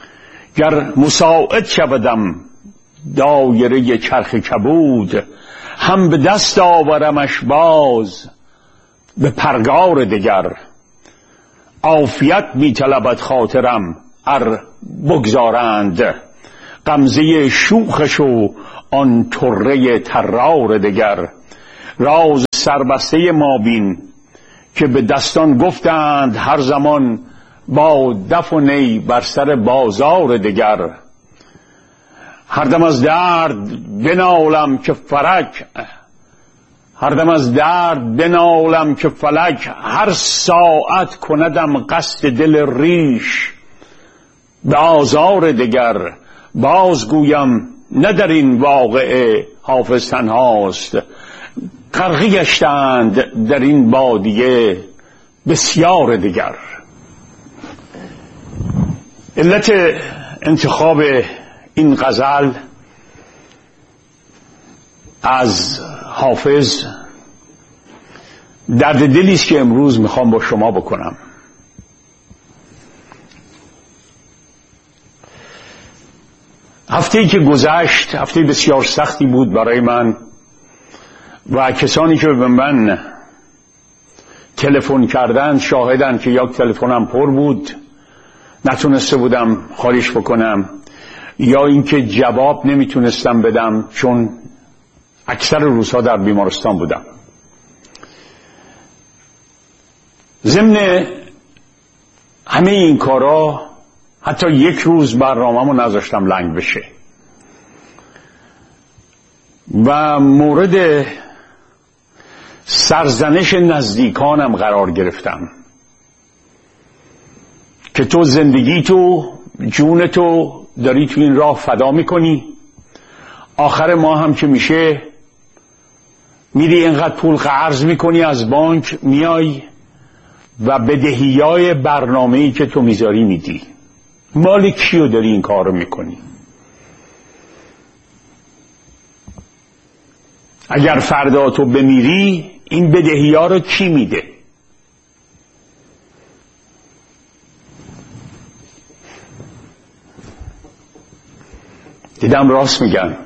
گر مساعد شودم دایره چرخ کبود، هم به دست آورمش باز به پرگار دگر. عافیت می طلبد خاطرم ار بگذارند غمزه شوخش و آن طره طرار دگر. راز سربسته ما بین که به دستان گفتند هر زمان با دف و نی بر سر بازار دگر. هر دم از درد بنالم که فرج هر دم از درد بنالم که فلک هر ساعت کندم قصد دل ریش به آزار دگر. بازگویم نه در این واقعه حافظ تنهاست، غرقه گشتند در این بادیه بسیار دگر. علت انتخاب این غزل از حافظ درد دلی است که امروز میخوام با شما بکنم. هفته‌ای که گذشت هفته بسیار سختی بود برای من و کسانی که به من تلفن کردند شاهدند که یا تلفنم پر بود نتونسته بودم خالیش بکنم، یا اینکه جواب نمیتونستم بدم چون اکثر روزها در بیمارستان بودم. ضمن همه این کارا حتی یک روز برنامه‌مو نذاشتم لنگ بشه و مورد سرزنش نزدیکانم قرار گرفتم که تو زندگی تو جون تو داری تو این راه فدا میکنی، آخر ماه هم که میشه میری اینقدر پول قرض میکنی از بانک، میای و بدهیای برنامه‌ای که تو میذاری میدی. مال کیو داری این کار رو میکنی؟ اگر فردا تو بمیری این بدهی‌ها رو کی میده؟ دیدم راست میگن.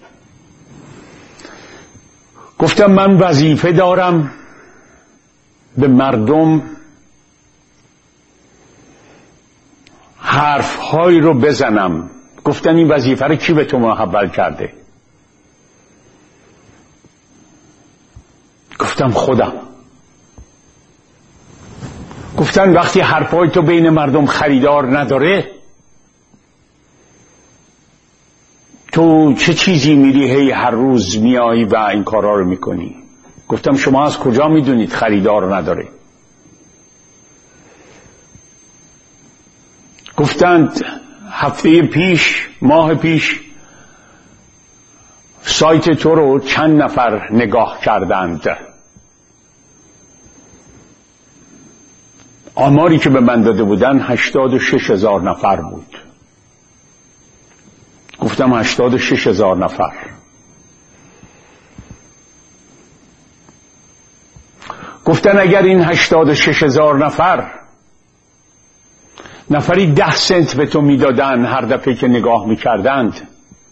گفتم من وظیفه دارم به مردم حرفهایی رو بزنم. گفتن این وظیفه رو کی به تو محول کرده؟ گفتم خودم. گفتن وقتی حرفهای تو بین مردم خریدار نداره تو چه چیزی میری هی هر روز میایی و این کارا رو میکنی؟ گفتم شما از کجا میدونید خریدار نداره؟ گفتند هفته پیش ماه پیش سایت تو رو چند نفر نگاه کردند. آماری که به من داده بودن هشتاد و شش هزار نفر بود. گفتم هشتاد و شش هزار نفر. گفتن اگر این هشتاد و شش هزار نفر نفری ده سنت به تو میدادن هر دفعه که نگاه میکردند،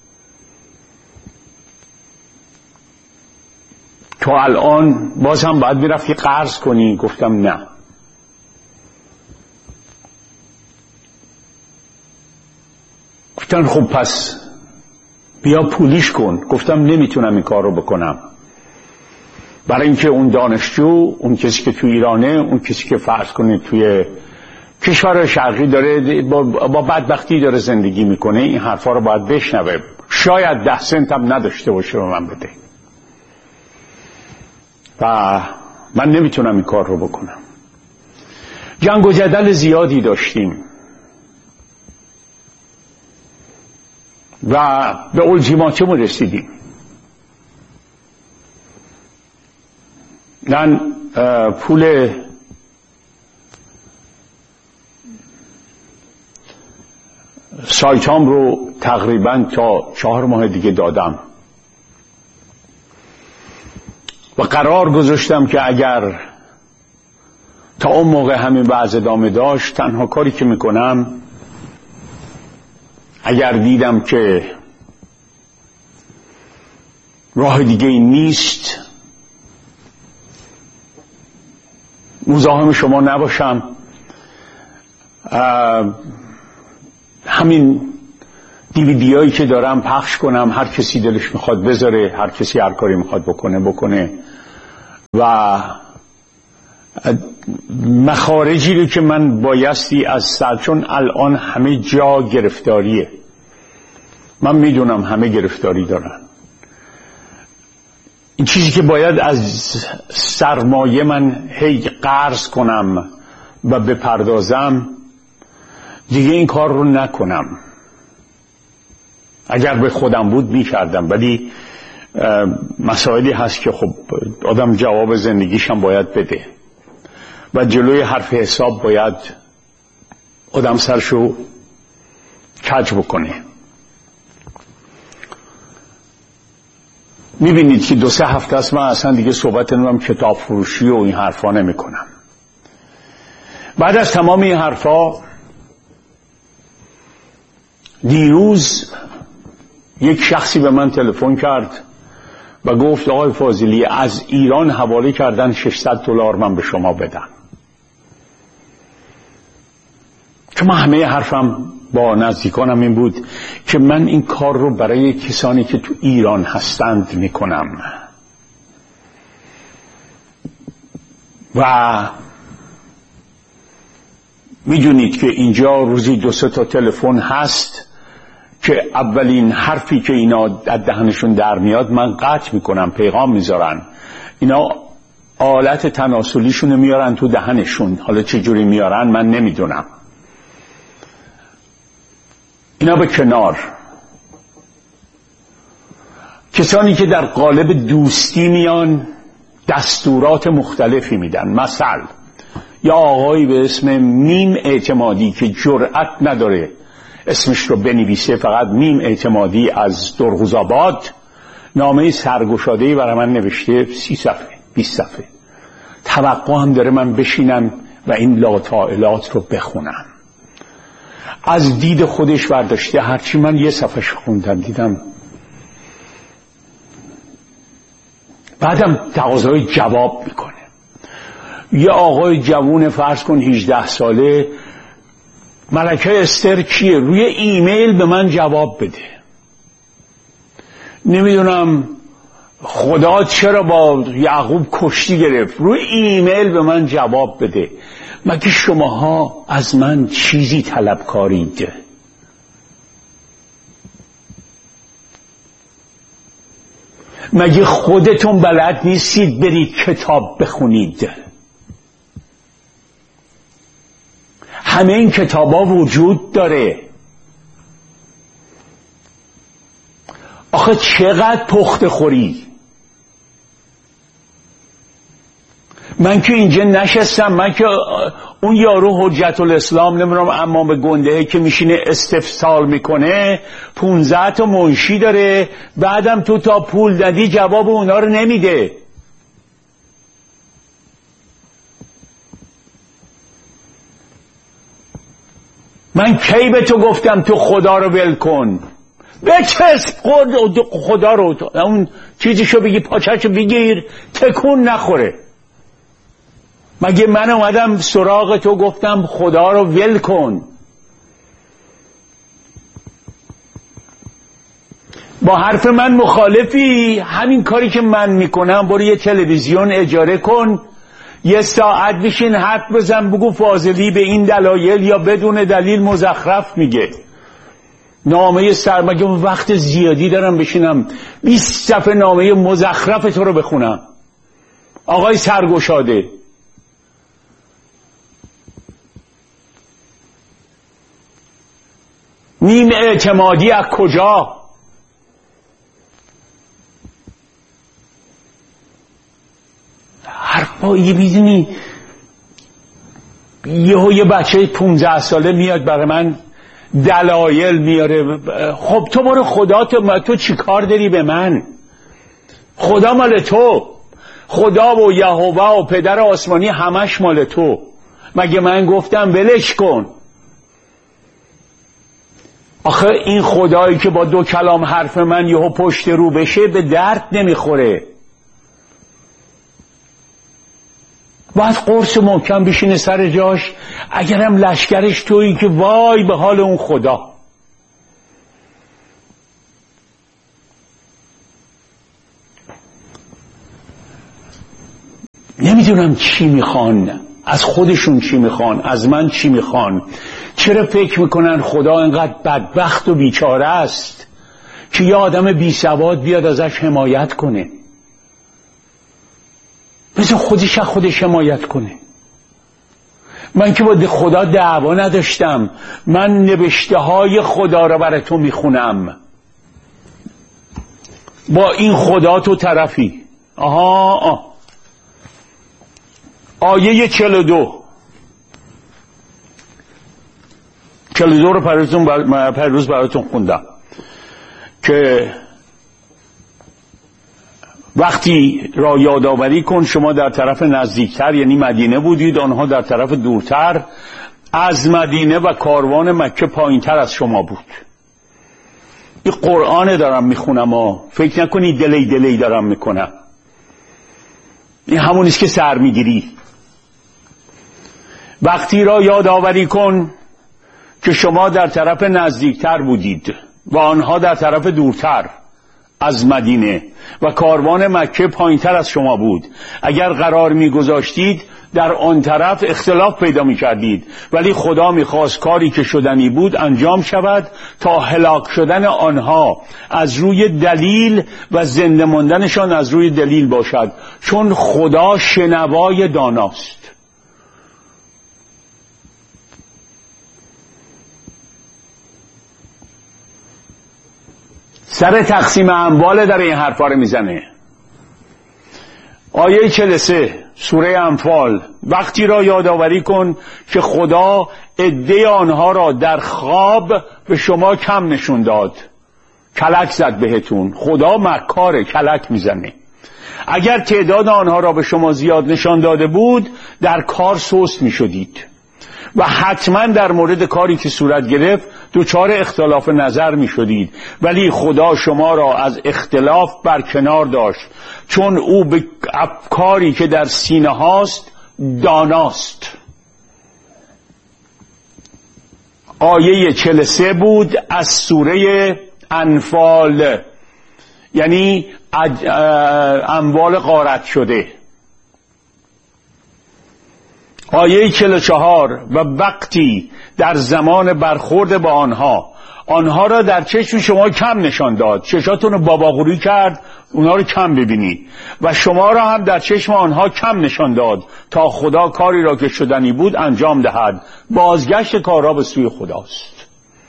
تو الان باز هم باید میرفتی قرض کنی؟ گفتم نه. گفتن خب پس بیا پولیش کن. گفتم نمیتونم این کار رو بکنم، برای اینکه اون دانشجو، اون کسی که تو ایرانه، اون کسی که فرض کنید توی کشور شرقی داره با, با بدبختی داره زندگی میکنه، این حرفا رو باید بشنوه. شاید ده سنت هم نداشته باشه به من بده و من نمیتونم این کار رو بکنم. جنگ و جدل زیادی داشتیم و به اولتیماتوم رسیدیم. من پول سایتام رو تقریبا تا چهار ماه دیگه دادم و قرار گذاشتم که اگر تا اون موقع همین وضع ادامه داشت، تنها کاری که میکنم اگر دیدم که راه دیگه این نیست. مزاحم شما نباشم، همین دیویدی هایی که دارم پخش کنم، هر کسی دلش میخواد بذاره، هر کسی هر کاری میخواد بکنه بکنه و مخارجی رو که من بایستی از سر، چون الان همه جا گرفتاریه، من میدونم همه گرفتاری دارن، این چیزی که باید از سرمایه من هی قرض کنم و بپردازم دیگه این کار رو نکنم. اگر به خودم بود میکردم، ولی مسائلی هست که خب آدم جواب زندگیشم باید بده و جلوی حرف حساب باید آدم سرشو کج بکنه. میبینید که دو سه هفته است من اصلا دیگه صحبت نمیم کتاب فروشی و این حرفا نمی کنم. بعد از تمام این حرفا دیروز یک شخصی به من تلفن کرد و گفت آقای فاضلی از ایران حواله کردن ششصد دلار من به شما بدم. چون من همه حرفم با نزدیکانم این بود که من این کار رو برای کسانی که تو ایران هستند میکنم و میدونید که اینجا روزی دو سه تا تلفن هست که اولین حرفی که اینا از دهنشون در میاد من قطع میکنم، پیغام میذارن، اینا آلت تناسلیشون میارن تو دهنشون، حالا چه جوری میارن من نمیدونم. اینا به کنار. کسانی که در قالب دوستی میان دستورات مختلفی میدن. مثلا یا آقایی به اسم میم اعتمادی که جرأت نداره اسمش رو بنویسه، فقط میم اعتمادی از درغوزآباد، نامه سرگشاده‌ای برای من نوشته، سی صفحه بیست صفحه. توقع هم داره من بشینم و این لاطائلات رو بخونم. از دید خودش برداشته، هرچی من یه صفحهش خوندم دیدم. بعدم تقاضای جواب میکنه. یه آقای جوون فرض کن هجده ساله، ملکه استر کیه، روی ایمیل به من جواب بده. نمیدونم خدا چرا با یعقوب کشتی گرفت، روی ایمیل به من جواب بده. مگه شماها از من چیزی طلبکارید؟ مگه خودتون بلد نیستید برید کتاب بخونید؟ همه این کتابا وجود داره. آخه چقدر پخته خوری؟ من که اینجا نشستم، من که اون یارو حجت الاسلام نمیدونم اما به گنده که میشینه استفسار میکنه پونزده تا منشی داره، بعدم تو تا پول دادی جواب اونا رو نمیده. من کی به تو گفتم تو خدا رو ول کن؟ بچسب خدا رو، اون چیزیشو بگی پاچه‌شو بگیر تکون نخوره. مگه من اومدم سراغ تو گفتم خدا رو ول کن؟ با حرف من مخالفی؟ همین کاری که من میکنم برو یه تلویزیون اجاره کن، یه ساعت بشین حرف بزن، بگو فاضلی به این دلایل یا بدون دلیل مزخرف میگه. نامه سر مگه وقت زیادی دارم بشینم بیست صفحه نامه مزخرف تو رو بخونم؟ آقای سرگشاده، میم اعتمادی از کجا؟ حرفایی میدونی یهو یه بچه پونزده ساله میاد برای من دلایل میاره. خب تو برو خدا، تو, تو چی کار داری به من؟ خدا مال تو، خدا و یهوه و پدر آسمانی همش مال تو. مگه من گفتم ولش کن؟ آخه این خدایی که با دو کلام حرف من یهو پشت رو بشه به درد نمیخوره. باید قرص محکم بشینه سر جاش، اگرم لشکرش تویی که وای به حال اون خدا. نمیدونم چی میخوان، از خودشون چی میخوان، از من چی میخوان. چرا فکر میکنن خدا اینقدر بدبخت و بیچاره است که یه آدم بی سواد بیاد ازش حمایت کنه؟ بذار خودش از خودش حمایت کنه. من که با خدا دعوا نداشتم، من نوشته های خدا را برای تو میخونم. با این خدا تو طرفی. آها آه. آیه چهل و دو چهل و دو رو پریروز بر... پریروز براتون خوندم که وقتی را یادآوری کن شما در طرف نزدیکتر یعنی مدینه بودید، آنها در طرف دورتر. از مدینه و کاروان مکه پایینتر از شما بود. این قرآن دارم میخونم ها، فکر نکنید دلی دلی دارم میکنم. این همونیست که سر میگیری. وقتی را یادآوری کن که شما در طرف نزدیکتر بودید و آنها در طرف دورتر از مدینه و کاروان مکه پایینتر از شما بود. اگر قرار میگذاشتید در آن طرف اختلاف پیدا میکردید، ولی خدا میخواست کاری که شدنی بود انجام شود تا هلاک شدن آنها از روی دلیل و زنده ماندنشان از روی دلیل باشد، چون خدا شنوای داناست. سر تقسیم اموال در این حرفا رو میزنه. آیه چهل و سه سوره انفال: وقتی را یادآوری کن که خدا عده آنها را در خواب به شما کم نشون داد، کلک زد بهتون. خدا مکاره، کلک میزنه. اگر تعداد آنها را به شما زیاد نشان داده بود در کار سست میشدید و حتما در مورد کاری که صورت گرفت دوچار اختلاف نظر می شدید، ولی خدا شما را از اختلاف برکنار داشت، چون او به افکاری که در سینه هاست داناست. آیه چهل و سه بود از سوره انفال، یعنی اموال غارت شده. آیه چهل و چهار: و وقتی در زمان برخورد با آنها آنها را در چشم شما کم نشان داد، چشاتون رو باباغوری کرد اونها رو کم ببینید، و شما را هم در چشم آنها کم نشان داد تا خدا کاری را که شدنی بود انجام دهد. بازگشت کارها به سوی خداست.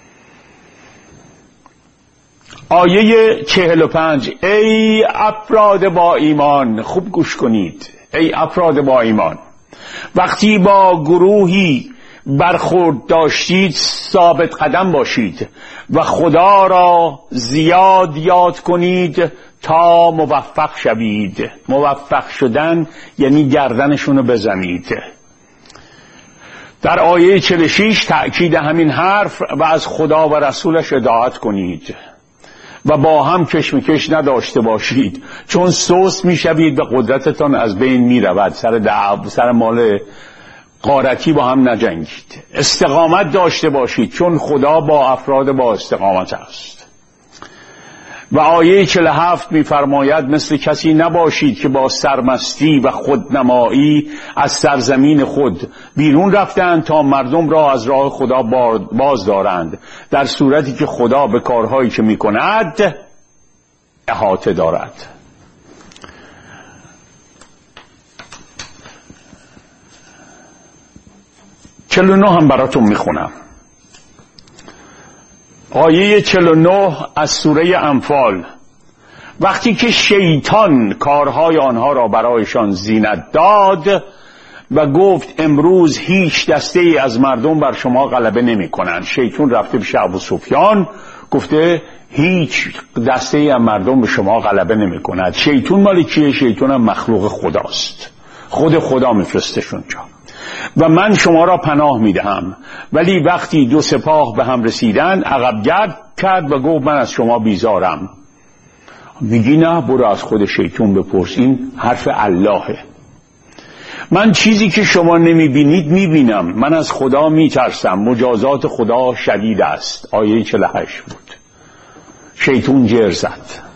آیه چهل و پنج: ای افراد با ایمان، خوب گوش کنید، ای افراد با ایمان، وقتی با گروهی برخورد داشتید ثابت قدم باشید و خدا را زیاد یاد کنید تا موفق شوید. موفق شدن یعنی گردنشون رو بزنید. در آیه چهل و شش تأکید همین حرف: و از خدا و رسولش اطاعت کنید و با هم کشمکش نداشته باشید، چون سست میشوید و قدرتتان از بین میرود. سر دعو سر مال غارتی با هم نجنگید. استقامت داشته باشید، چون خدا با افراد با استقامت است. و آیه چهل و هفت میفرماید: مثل کسی نباشید که با سرمستی و خودنمایی از سرزمین خود بیرون رفتند تا مردم را از راه خدا باز دارند، در صورتی که خدا به کارهایی که میکند احاطه دارد. چهل و نه هم براتون میخونم. آیه چهل و نه از سوره انفال: وقتی که شیطان کارهای آنها را برایشان زینت داد و گفت امروز هیچ دسته ای از مردم بر شما غلبه نمی کنند. شیطان رفته پیش ابو سفیان گفته هیچ دسته ای از مردم به شما غلبه نمی کند. شیطان مال کیه؟ شیطان هم مخلوق خداست، خود خدا میفرسته شونجا. و من شما را پناه میدهم. ولی وقتی دو سپاه به هم رسیدن عقب گرد کرد و گفت من از شما بیزارم. میگی نه، برو از خود شیطون بپرس، این حرف اللهه. من چیزی که شما نمیبینید میبینم، من از خدا میترسم، مجازات خدا شدید است. آیه چهل و هشت بود. شیطون جر زد.